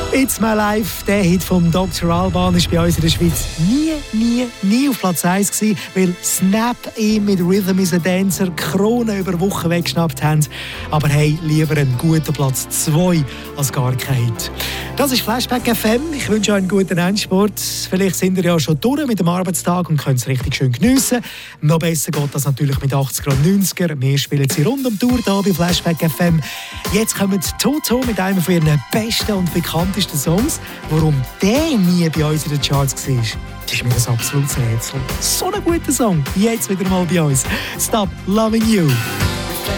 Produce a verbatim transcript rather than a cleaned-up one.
It's My Life, der Hit von Doktor Alban, ist bei uns in der Schweiz nie, nie, nie auf Platz eins gewesen, weil Snap ihm mit Rhythm is a Dancer die Krone über Wochen weggeschnappt haben. Aber hey, lieber einen guten Platz zwei als gar kein Hit. Das ist Flashback F M. Ich wünsche euch einen guten Endsport. Vielleicht sind ihr ja schon durch mit dem Arbeitstag und könnt es richtig schön geniessen. Noch besser geht das natürlich mit achtzig und neunziger. Wir spielen sie rund um die Tour hier bei Flashback F M. Jetzt kommen Toto mit einem von ihren besten und bekanntesten Songs. Warum der nie bei uns in den Charts war, das ist mir ein absolutes Rätsel. So ein guter Song. Jetzt wieder mal bei uns. Stop Loving You.